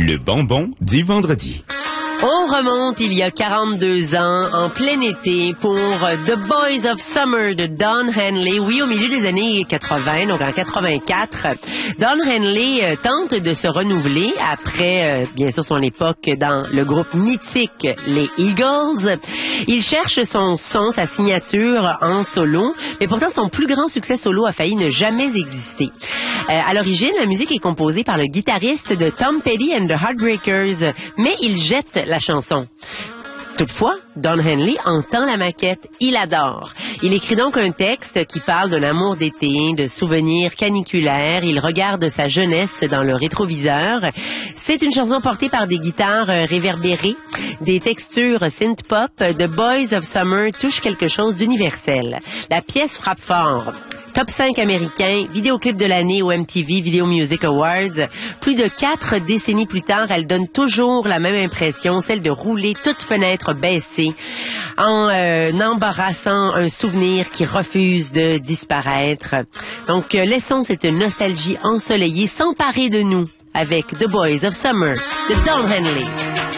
Le bonbon du vendredi. On remonte il y a 42 ans, en plein été, pour The Boys of Summer de Don Henley. Oui, au milieu des années 80, donc en 84. Don Henley tente de se renouveler après, bien sûr, son époque dans le groupe mythique, les Eagles. Il cherche son son, sa signature en solo, mais pourtant son plus grand succès solo a failli ne jamais exister. À l'origine, la musique est composée par le guitariste de Tom Petty and the Heartbreakers, mais il jette la chanson. Toutefois, Don Henley entend la maquette, il adore. Il écrit donc un texte qui parle d'un amour d'été, de souvenirs caniculaires. Il regarde sa jeunesse dans le rétroviseur. C'est une chanson portée par des guitares réverbérées, des textures synth-pop. The Boys of Summer touche quelque chose d'universel. La pièce frappe fort. Top 5 américain, vidéoclip de l'année au MTV Video Music Awards. Plus de 4 décennies plus tard, elle donne toujours la même impression, celle de rouler toute fenêtre baissée, en embarrassant un souvenir qui refuse de disparaître. Donc, laissons cette nostalgie ensoleillée s'emparer de nous avec The Boys of Summer de Don Henley.